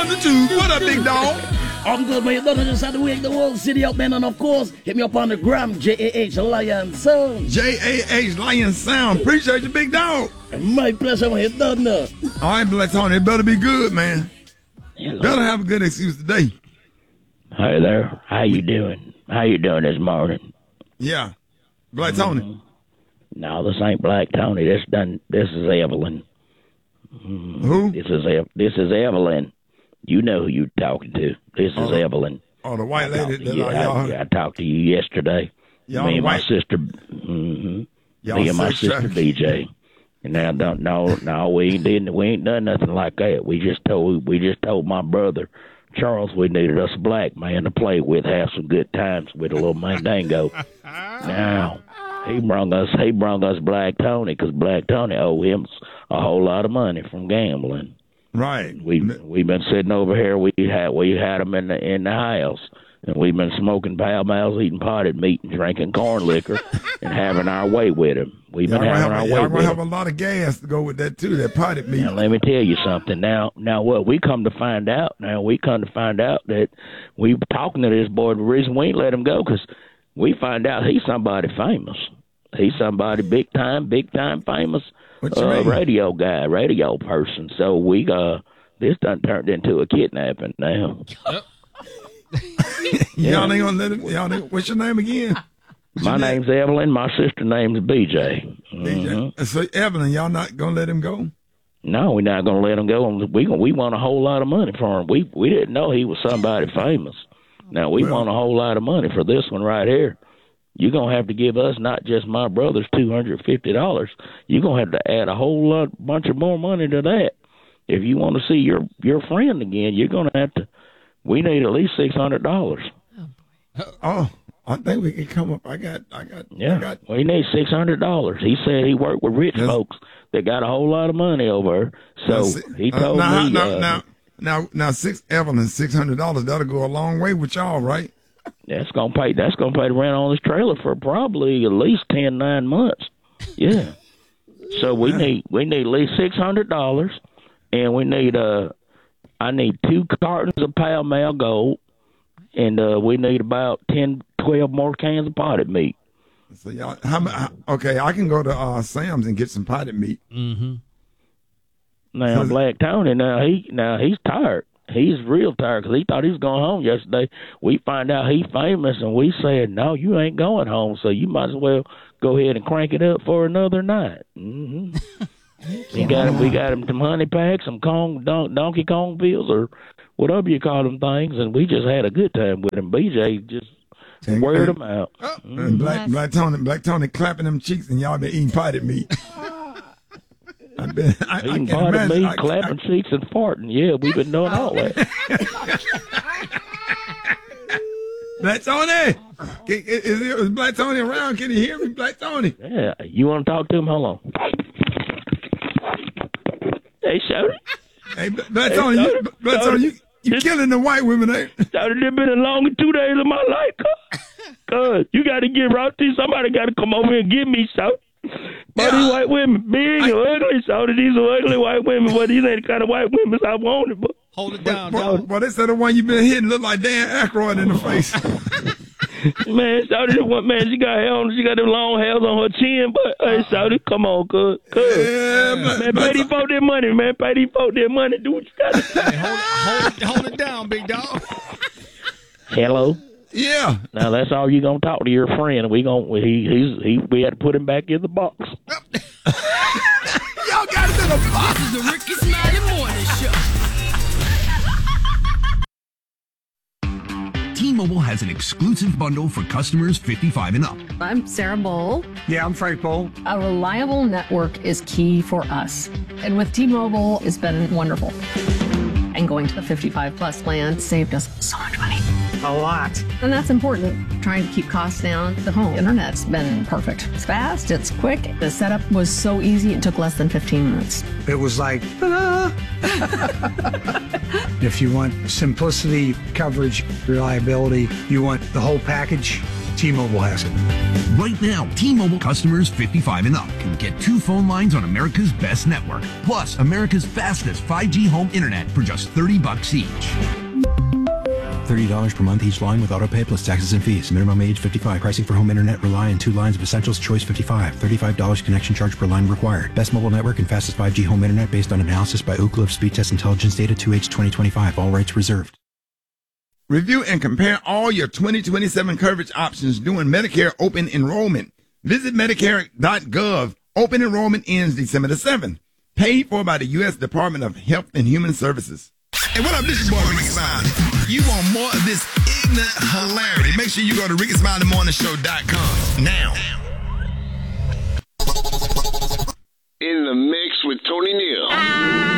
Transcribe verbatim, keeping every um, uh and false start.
on the tube. What up, big dog? I'm good, man. You done just had to wake the whole city up, man. And of course, hit me up on the gram, J A H Lion Sound. J A H Lion Sound. Appreciate you, big dog. My pleasure, man. You done now. All right, Black Tony. It better be good, man. Hello. Better have a good excuse today. Hey there. How you doing? How you doing this morning? Yeah. Black Tony. Mm-hmm. No, this ain't Black Tony. This done. This is Evelyn. Mm, Who? This is Ev- This is Evelyn. You know who you're talking to. This is Oh. Evelyn. Oh, the white lady that Yeah, like I, y'all. I talked to you yesterday. Y'all Me and my white- sister. Mm-hmm. Y'all Me and my sex sister traffic. B J. And now, don't no, no, we ain't didn't we ain't done nothing like that. We just told we just told my brother Charles we needed us a black man to play with, have some good times with a little mandango. Now he brung us he brung us Black Tony because Black Tony owe him a whole lot of money from gambling. Right. We we've been sitting over here. We had we had him in the in the house, and we've been smoking Pall Malls, eating potted meat, and drinking corn liquor, and having our way with him. We've Y'all been gonna, having have, our a, way y'all gonna with have him. a lot of gas to go with that too. That potted meat. Now let me tell you something. Now now what we come to find out. Now we come to find out that we talking to this boy. The reason we ain't let him go because we find out he's somebody famous. He's somebody big time, big time famous What you uh, mean? radio guy, radio person. So we uh. This done turned into a kidnapping now. Y'all ain't gonna let him. Y'all ain't, what's your name again? What's My your name? name's Evelyn. My sister's name's B J. B J. Mhm. So Evelyn, y'all not gonna let him go? No, we're not going to let him go. We we want a whole lot of money for him. We we didn't know he was somebody famous. Now we Well- want a whole lot of money for this one right here. You're going to have to give us not just my brother's two hundred fifty dollars. You're going to have to add a whole lot, bunch of more money to that. If you want to see your your friend again, you're going to have to. We need at least six hundred dollars. Oh, I think we can come up. I got. I got. Yeah, I got. we need six hundred dollars. He said he worked with rich Yes. folks that got a whole lot of money over. So Now, see- he uh, told now, me. Now, uh, now, now, now, six Evelyn, six hundred dollars. That'll go a long way with y'all, right? That's gonna pay. That's gonna pay the rent on this trailer for probably at least ten, nine months. Yeah. So we Yeah. need we need at least six hundred dollars, and we need uh, I need two cartons of Pall Mall Gold, and uh, we need about ten, twelve more cans of potted meat. So y'all, how, mu- how okay? I can go to uh, Sam's and get some potted meat. Mm-hmm. Now So- Black Tony, now he now he's tired. He's real tired because he thought he was going home yesterday. We find out he's famous, and we said, "No, you ain't going home. So you might as well go ahead and crank it up for another night." Mm-hmm. we got him. We got him some honey packs, some Kong, don, Donkey Kong pills, or whatever you call them things, and we just had a good time with him. B J just And- weared and- him out. And Black Black Tony, Black Tony clapping them cheeks, and y'all been eating potted meat. I been, I, I Eating can't potted imagine. meat, I- clapping cheeks, and farting. Yeah, we've been doing all that. Black Tony, Can- is, is, is Black Tony around? Can you hear me, Black Tony? Yeah, you want to talk to him? Hold on. Hey, Shorty. Hey, Black Tony, you, Tony, Black Tony, you, you killing the white women, ain't? Shorty, it's been the longest two days of my life. Cuz, you got to get right to somebody got to come over here and get me, Shorty. But Yeah. these white women, big I- and ugly, Shorty. These are ugly white women, but these ain't the kind of white women I wanted. But Hold it down, Well, dog. well, they said the one you been hitting look like Dan Aykroyd in the face. man, Shorty, one man, she got hair on, she got them long hairs on her chin. But hey, Shorty, come on, cuz, cuz. Yeah, Black- Man, Black pay these folk their money, man. Pay these folk their money. Do what you got to do. Hey, hold, hold, it, hold it down, big dog. Hello. Yeah. Now that's all you gonna talk to your friend. We gonna he he's he we had to put him back in the box. Y'all got it in the box. This is the Ricky Smiley Morning Show. T-Mobile has an exclusive bundle for customers fifty-five and up. I'm Sarah Bowl. Yeah, I'm Frank Bowl. A reliable network is key for us. And with T-Mobile, it's been wonderful. And going to the fifty-five plus plan saved us so much money. A lot. And that's important, trying to keep costs down. The home internet's been perfect. It's fast, it's quick. The setup was so easy, it took less than fifteen minutes. It was like, ta-da! If you want simplicity, coverage, reliability, you want the whole package, T-Mobile has it. Right now, T-Mobile customers fifty-five and up can get two phone lines on America's best network, plus America's fastest five G home internet for just thirty bucks each. thirty dollars per month each line with autopay plus taxes and fees. Minimum age fifty-five. Pricing for home internet rely on two lines of Essentials Choice fifty-five. thirty-five dollars connection charge per line required. Best mobile network and fastest five G home internet based on analysis by Oak Cliff Speed Test Intelligence Data two H twenty twenty-five. All rights reserved. Review and compare all your twenty twenty-seven coverage options during Medicare open enrollment. Visit Medicare dot gov. Open enrollment ends December the seventh. Paid for by the U S Department of Health and Human Services. Hey, what up? This is your boy Ricky Smiley. You want more of this ignorant hilarity? Make sure you go to ricky smiley morning show dot com now. In the mix with Tony Neal.